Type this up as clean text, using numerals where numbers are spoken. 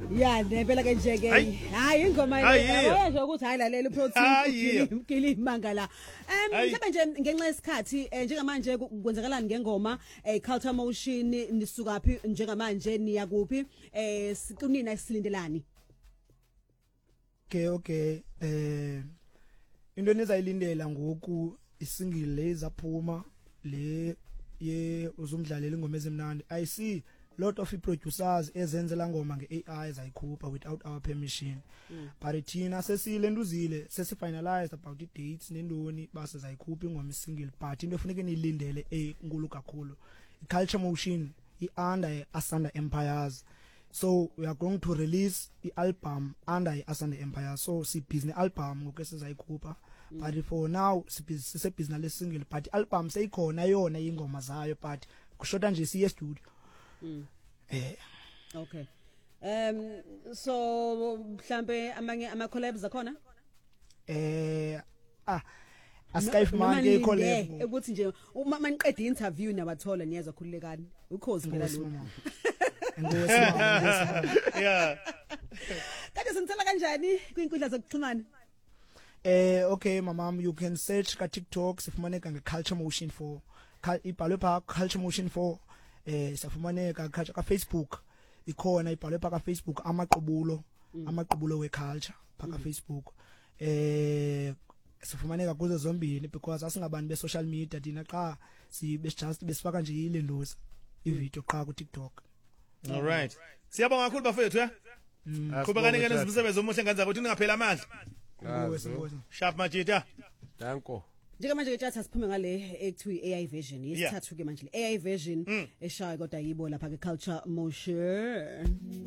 Ya nempela ke nje ke hayi ingoma yayona nje ukuthi hayilalela uProtein Kilimanga la mhlawumbe nje ngenxa yesikhathi njengamanje kwenzakalani ngengoma Culture Motion nisuka phi njengamanje niya kuphi sikunina silindelani okay into enizayilindela ngoku isingle lezaphuma le ye uzumdlalela ingoma ezimnandi I see lot of producers ezenzela ngoma ngeAI zayikhupha without our permission but thina sesilenduzile sesifinalized about the dates nendoni base zayikhupha ingoma isingle but into efuneka nilindele enkulu kakhulu iCulture Motion iunder Asanda Empires so we are going to release the album under Asanda Empires so si business album ngokwesizayikhupha but for now sise business single but album seyikhona yona ingoma zayo but kushota nje siye studio okay so mhlambe amanye ama collabs akhona asikayifumanike collab ukuthi nje uma maniqeda interview nabathola niyeza khululekani ukhozi phela lo yeah kade senzela kanjani kwinkundla zokuxhumana okay mamam you can search ka TikTok sifumaneka ngeCulture Motion 4 ibhalwe pha Culture Motion 4 sifumaneka ka Facebook ikhona ibhalwe pha ka Facebook amaqhubulo weculture pha ka Facebook sifumaneka kuzo zombili because asingabani be social media dina xa besifaka nje ilendoza ivideo qha ku TikTok all right siyabonga kakhulu bafethu qhubekani ngene sisebenze omuhle ngenza ukuthi ningaphela amandla sharp majita danko njengamanje ke tjatha siphume ngale ekuthiwa AI version yesithathu ke manje AI version eshaya kodwa yibo lapha ke Culture Motion